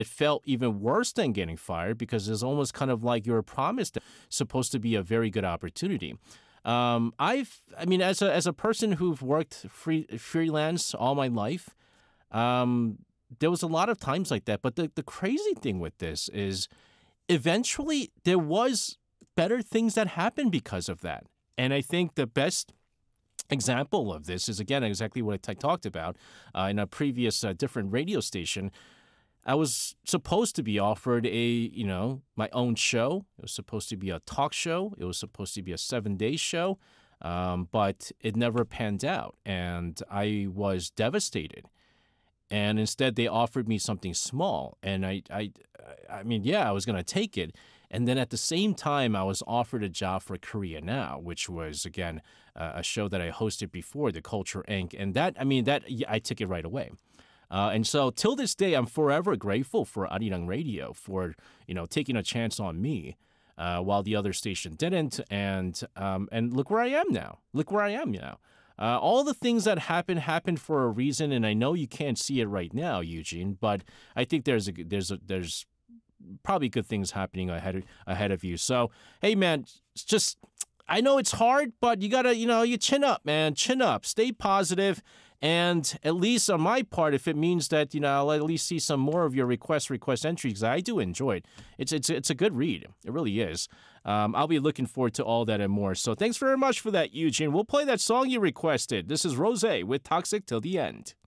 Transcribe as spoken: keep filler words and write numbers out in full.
it felt even worse than getting fired because it's almost kind of like you're promised supposed to be a very good opportunity. Um, I've, I mean, as a as a person who've worked free freelance all my life, um, there was a lot of times like that. But the the crazy thing with this is, eventually there was better things that happened because of that. And I think the best example of this is again exactly what I talked about uh, in a previous uh, different radio station. I was supposed to be offered a, you know, my own show. It was supposed to be a talk show. It was supposed to be a seven-day show, um, but it never panned out, and I was devastated. And instead, they offered me something small, and I, I, I mean, yeah, I was gonna take it. And then at the same time, I was offered a job for Korea Now, which was again uh, a show that I hosted before, The Culture Incorporated. And that, I mean, that I took it right away. Uh, and so till this day, I'm forever grateful for Arirang Radio for, you know, taking a chance on me uh, while the other station didn't. And um, and look where I am now. Look where I am now. Uh, all the things that happened happened for a reason, and I know you can't see it right now, Eugene. But I think there's a there's a there's probably good things happening ahead of, ahead of you. So hey, man, it's just I know it's hard, but you gotta you know you chin up, man, chin up, stay positive. And at least on my part, if it means that, you know, I'll at least see some more of your request request entries, I do enjoy it. It's it's it's a good read. It really is. Um, I'll be looking forward to all that and more. So thanks very much for that, Eugene. We'll play that song you requested. This is Rosé with Toxic Till the End.